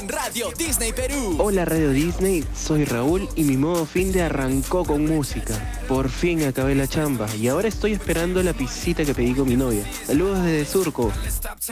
en Radio Disney Perú. Hola Radio Disney, soy Raúl y mi modo fin de arrancó con música. Por fin acabé la chamba y ahora estoy esperando la pisita que pedí con mi novia. Saludos desde Surco.